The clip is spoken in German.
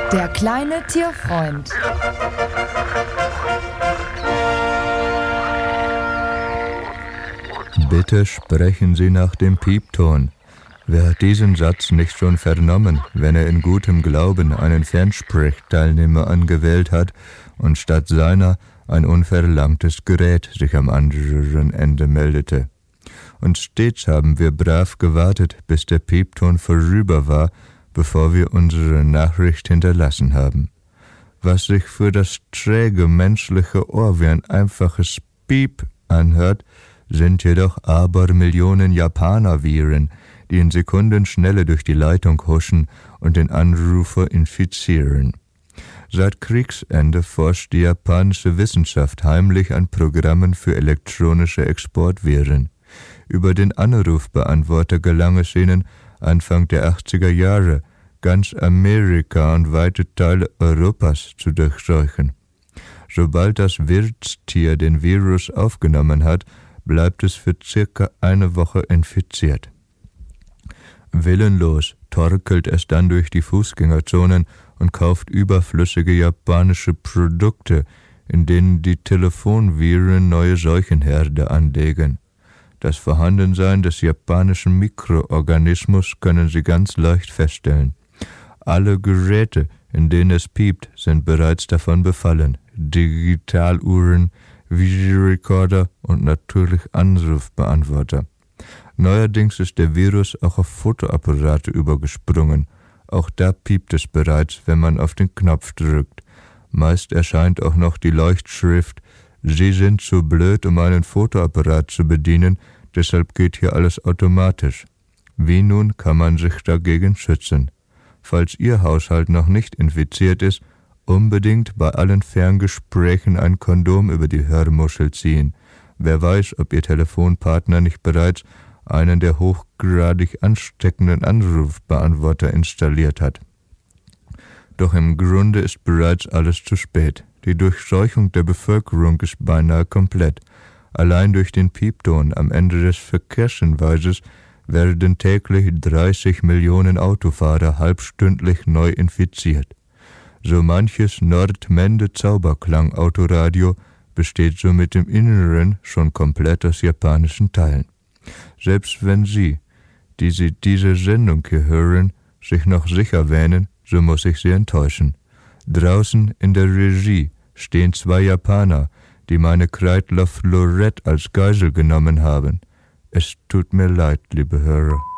Der kleine Tierfreund. Bitte sprechen Sie nach dem Piepton. Wer hat diesen Satz nicht schon vernommen, wenn er in gutem Glauben einen Fernsprechteilnehmer angewählt hat und statt seiner ein unverlangtes Gerät sich am anderen Ende meldete? Und stets haben wir brav gewartet, bis der Piepton vorüber war, bevor wir unsere Nachricht hinterlassen haben. Was sich für das träge menschliche Ohr wie ein einfaches Piep anhört, sind jedoch Abermillionen Japaner-Viren, die in Sekundenschnelle durch die Leitung huschen und den Anrufer infizieren. Seit Kriegsende forscht die japanische Wissenschaft heimlich an Programmen für elektronische Exportviren. Über den Anrufbeantworter gelang es ihnen, Anfang der 80er Jahre ganz Amerika und weite Teile Europas zu durchseuchen. Sobald das Wirtstier den Virus aufgenommen hat, bleibt es für circa eine Woche infiziert. Willenlos torkelt es dann durch die Fußgängerzonen und kauft überflüssige japanische Produkte, in denen die Telefonviren neue Seuchenherde anlegen. Das Vorhandensein des japanischen Mikroorganismus können Sie ganz leicht feststellen. Alle Geräte, in denen es piept, sind bereits davon befallen. Digitaluhren, Videorekorder und natürlich Anrufbeantworter. Neuerdings ist der Virus auch auf Fotoapparate übergesprungen. Auch da piept es bereits, wenn man auf den Knopf drückt. Meist erscheint auch noch die Leuchtschrift: Sie sind zu blöd, um einen Fotoapparat zu bedienen, deshalb geht hier alles automatisch. Wie nun kann man sich dagegen schützen? Falls Ihr Haushalt noch nicht infiziert ist, unbedingt bei allen Ferngesprächen ein Kondom über die Hörmuschel ziehen. Wer weiß, ob Ihr Telefonpartner nicht bereits einen der hochgradig ansteckenden Anrufbeantworter installiert hat. Doch im Grunde ist bereits alles zu spät. Die Durchseuchung der Bevölkerung ist beinahe komplett. Allein durch den Piepton am Ende des Verkehrshinweises werden täglich 30 Millionen Autofahrer halbstündlich neu infiziert. So manches Nordmende-Zauberklang-Autoradio besteht somit im Inneren schon komplett aus japanischen Teilen. Selbst wenn Sie, die Sie diese Sendung hier hören, sich noch sicher wähnen, so muss ich Sie enttäuschen. Draußen in der Regie stehen 2 Japaner, die meine Kreidler Florette als Geisel genommen haben. Es tut mir leid, liebe Hörer.